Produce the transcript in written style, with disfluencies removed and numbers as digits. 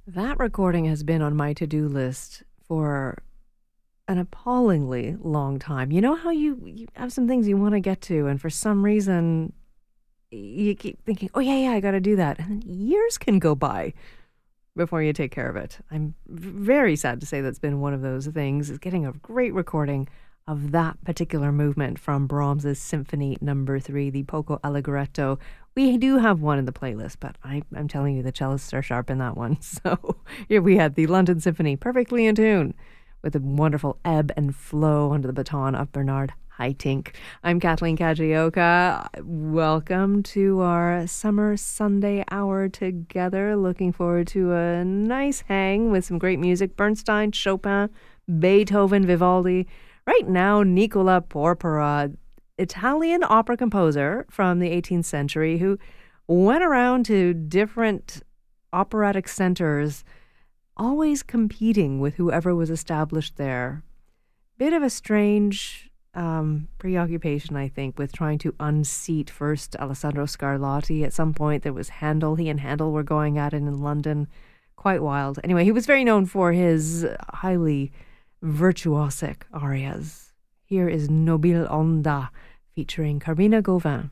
That recording has been on my to-do list for an appallingly long time. You know how you have some things you want to get to, and for some reason you keep thinking, oh, yeah, I got to do that. And then years can go by before you take care of it. I'm very sad to say that's been one of those things, is getting a great recording of that particular movement from Brahms's Symphony Number 3, the Poco Allegretto. We do have one in the playlist, but I'm telling you, the cellists are sharp in that one. So here we had the London Symphony, perfectly in tune, with a wonderful ebb and flow under the baton of Bernard Haitink. I'm Kathleen Kajioka. Welcome to our summer Sunday hour together. Looking forward to a nice hang with some great music. Bernstein, Chopin, Beethoven, Vivaldi. Right now, Nicola Porpora, Italian opera composer from the 18th century who went around to different operatic centers, always competing with whoever was established there. Bit of a strange preoccupation, I think, with trying to unseat first Alessandro Scarlatti. At some point, there was Handel. He and Handel were going at it in London. Quite wild. Anyway, he was very known for his highly virtuosic arias. Here is Nobile Onda featuring Carmina Gauvin.